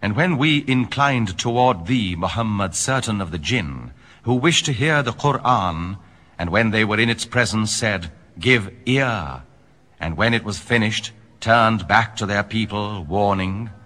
And when we inclined toward thee, Muhammad, certain of the jinn, who wished to hear the Qur'an, and when they were in its presence said, Give ear, and when it was finished, turned back to their people, warning,